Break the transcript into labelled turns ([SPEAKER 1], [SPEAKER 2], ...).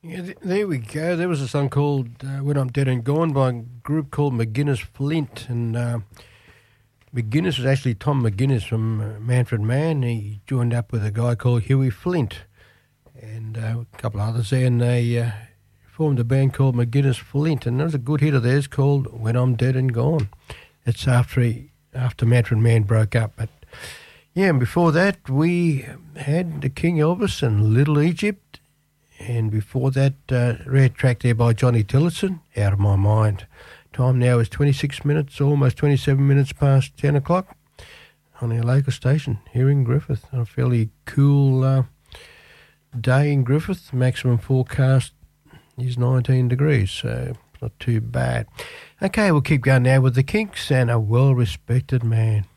[SPEAKER 1] Yeah, there we go. There was a song called When I'm Dead and Gone by a group called McGuinness Flint. And McGuinness was actually Tom McGuinness from Manfred Mann. He joined up with a guy called Huey Flint and a couple of others there. And they formed a band called McGuinness Flint. And there was a good hit of theirs called When I'm Dead and Gone. It's after Manfred Mann broke up. But yeah, and before that we had the King Elvis and Little Egypt. And before that, rare track there by Johnny Tillotson, Out of My Mind. Time now is 26 minutes, almost 27 minutes past 10 o'clock on our local station here in Griffith. A fairly cool day in Griffith. Maximum forecast is 19 degrees, so not too bad. Okay, we'll keep going now with the Kinks and A Well-Respected Man.